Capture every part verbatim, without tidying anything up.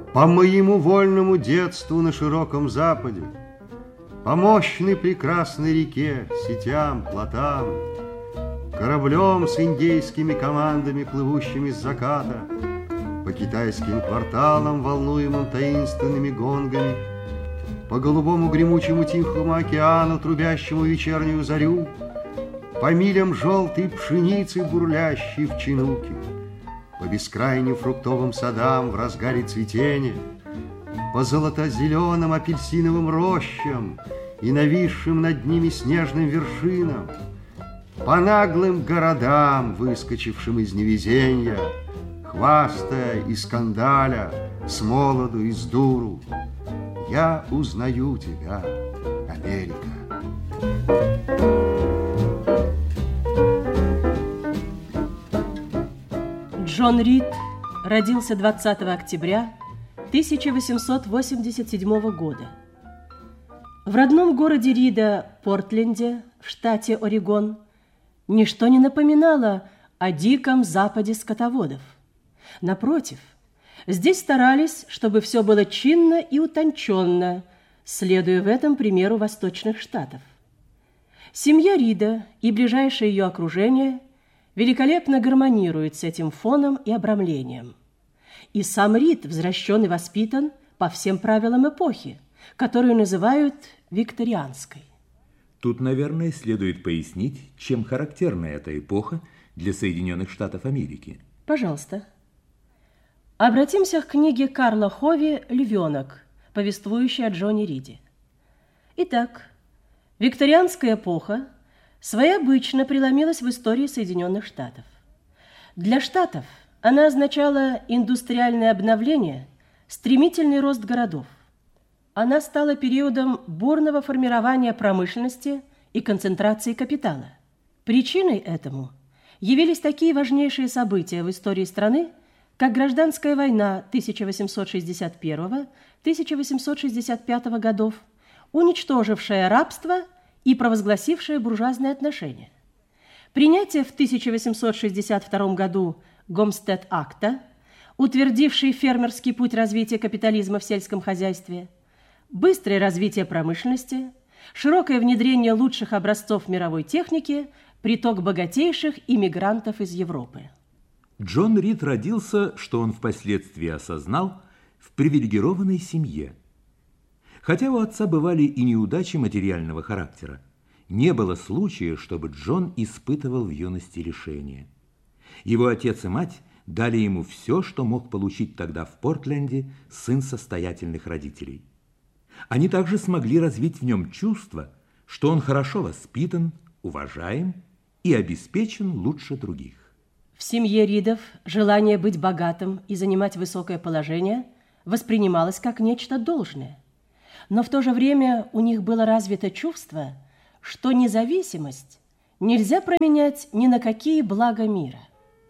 По моему вольному детству на широком западе, по мощной прекрасной реке, сетям, плотам, кораблем с индейскими командами, плывущими с заката, по китайским кварталам, волнуемым таинственными гонгами, по голубому гремучему Тихому океану, трубящему вечернюю зарю, по милям желтой пшеницы, бурлящей в чинуке, по бескрайним фруктовым садам в разгаре цветения, по золото-зеленым апельсиновым рощам и нависшим над ними снежным вершинам, по наглым городам, выскочившим из невезенья, хвастая и скандаля, с молоду и с дуру, я узнаю тебя, Америка. Джон Рид родился двадцатого октября тысяча восемьсот восемьдесят седьмого года. В родном городе Рида, Портленде, в штате Орегон, ничто не напоминало о диком западе скотоводов. Напротив, здесь старались, чтобы все было чинно и утонченно, следуя в этом примеру восточных штатов. Семья Рида и ближайшее ее окружение великолепно гармонируют с этим фоном и обрамлением. И сам Рид взращен и воспитан по всем правилам эпохи, которую называют викторианской. Тут, наверное, следует пояснить, чем характерна эта эпоха для Соединенных Штатов Америки. Пожалуйста. Обратимся к книге Карла Хови «Львенок», повествующей о Джоне Риде. Итак, викторианская эпоха своеобычно преломилась в истории Соединенных Штатов. Для Штатов она означала индустриальное обновление, стремительный рост городов. Она стала периодом бурного формирования промышленности и концентрации капитала. Причиной этому явились такие важнейшие события в истории страны, как гражданская война тысяча восемьсот шестьдесят первого — тысяча восемьсот шестьдесят пятого годов, уничтожившая рабство и провозгласившая буржуазные отношения. Принятие в тысяча восемьсот шестьдесят втором году Гомстед-акта, утвердивший фермерский путь развития капитализма в сельском хозяйстве, быстрое развитие промышленности, широкое внедрение лучших образцов мировой техники, приток богатейших иммигрантов из Европы. Джон Рид родился, что он впоследствии осознал, в привилегированной семье. Хотя у отца бывали и неудачи материального характера, не было случая, чтобы Джон испытывал в юности лишения. Его отец и мать дали ему все, что мог получить тогда в Портленде сын состоятельных родителей. Они также смогли развить в нем чувство, что он хорошо воспитан, уважаем и обеспечен лучше других. В семье Ридов желание быть богатым и занимать высокое положение воспринималось как нечто должное. Но в то же время у них было развито чувство, что независимость нельзя променять ни на какие блага мира.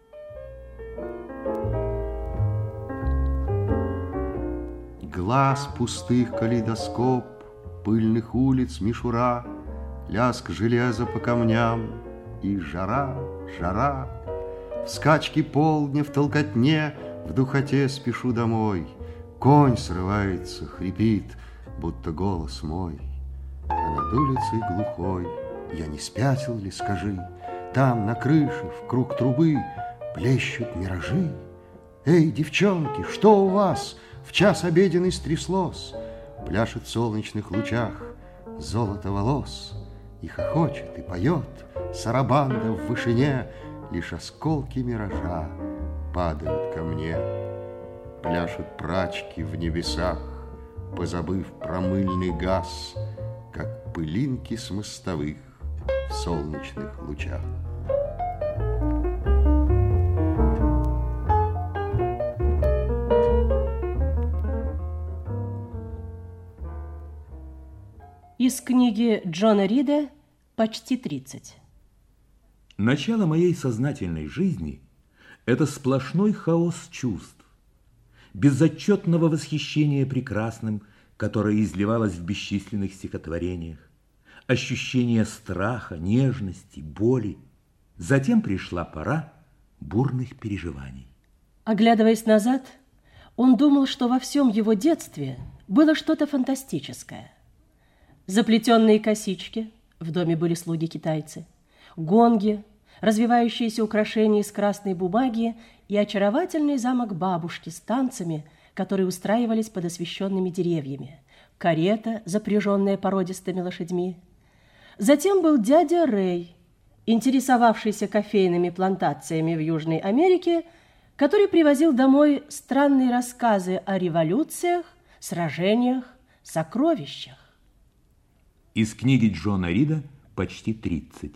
Глаз пустых калейдоскоп, пыльных улиц мишура, лязг железа по камням и жара, жара. В скачке полдня, в толкотне, в духоте спешу домой. Конь срывается, хрипит, будто голос мой. А над улицей глухой, я не спятил ли, скажи, там на крыше, в круг трубы, плещут миражи. Эй, девчонки, что у вас в час обеденный стряслось? Пляшет в солнечных лучах золото волос, и хохочет, и поет сарабанда в вышине. Лишь осколки миража падают ко мне. Пляшут прачки в небесах, позабыв про мыльный газ, как пылинки с мостовых в солнечных лучах. Из книги Джона Рида «Почти тридцать». Начало моей сознательной жизни – это сплошной хаос чувств, безотчетного восхищения прекрасным, которое изливалось в бесчисленных стихотворениях, ощущение страха, нежности, боли. Затем пришла пора бурных переживаний. Оглядываясь назад, Он думал, что во всем его детстве было что-то фантастическое. Заплетенные косички, в доме были слуги-китайцы, гонги, развивающиеся украшения из красной бумаги и очаровательный замок бабушки с танцами, которые устраивались под освещенными деревьями, карета, запряженная породистыми лошадьми. Затем был дядя Рэй, интересовавшийся кофейными плантациями в Южной Америке, который привозил домой странные рассказы о революциях, сражениях, сокровищах. Из книги Джона Рида «Почти тридцать».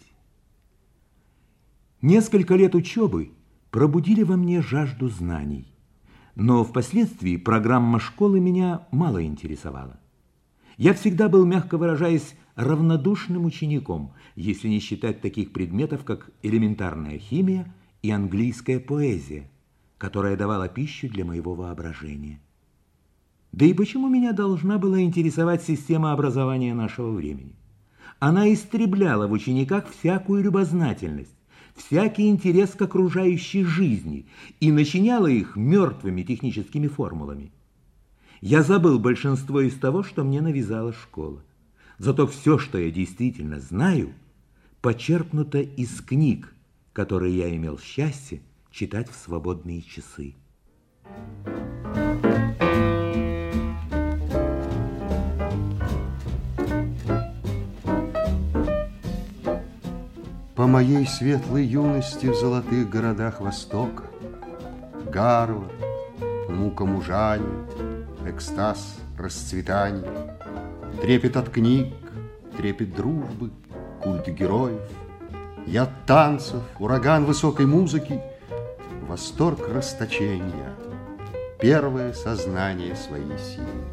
Несколько лет учебы пробудили во мне жажду знаний, но впоследствии программа школы меня мало интересовала. Я всегда был, мягко выражаясь, равнодушным учеником, если не считать таких предметов, как элементарная химия и английская поэзия, которая давала пищу для моего воображения. Да и почему меня должна была интересовать система образования нашего времени? Она истребляла в учениках всякую любознательность, всякий интерес к окружающей жизни и начиняла их мертвыми техническими формулами. Я забыл большинство из того, что мне навязала школа. Зато все, что я действительно знаю, почерпнуто из книг, которые я имел счастье читать в свободные часы. По моей светлой юности в золотых городах Востока Гарвард, мука мужания, экстаз расцветания, трепет от книг, трепет дружбы, культ героев, яд танцев, ураган высокой музыки, восторг расточения, первое сознание своей силы.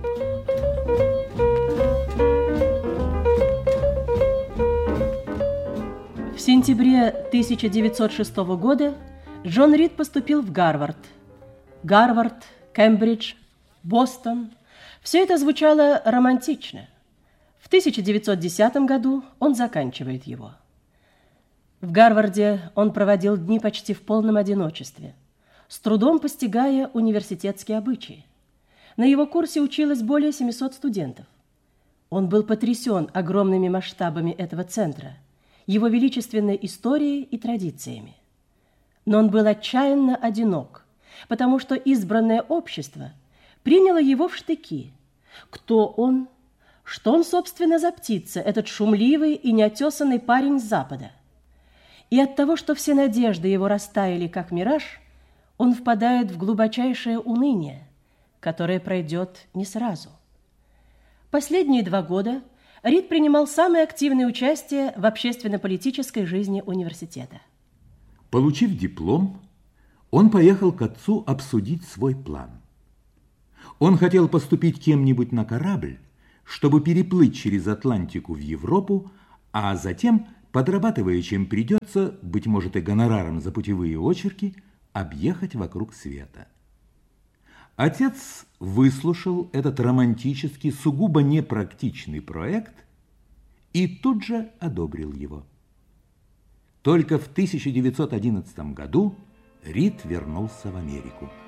В сентябре тысяча девятьсот шестого года Джон Рид поступил в Гарвард. Гарвард, Кембридж, Бостон – все это звучало романтично. В тысяча девятьсот десятом году он заканчивает его. В Гарварде он проводил дни почти в полном одиночестве, с трудом постигая университетские обычаи. На его курсе училось более семисот студентов. Он был потрясен огромными масштабами этого центра, его величественной историей и традициями. Но он был отчаянно одинок, потому что избранное общество приняло его в штыки. Кто он? Что он, собственно, за птица, этот шумливый и неотесанный парень с Запада? И от того, что все надежды его растаяли, как мираж, он впадает в глубочайшее уныние, которое пройдет не сразу. Последние два года Рид принимал самое активное участие в общественно-политической жизни университета. Получив диплом, он поехал к отцу обсудить свой план. Он хотел поступить кем-нибудь на корабль, чтобы переплыть через Атлантику в Европу, а затем, подрабатывая чем придется, быть может и гонораром за путевые очерки, объехать вокруг света. Отец выслушал этот романтический, сугубо непрактичный проект и тут же одобрил его. Только в тысяча девятьсот одиннадцатом году Рид вернулся в Америку.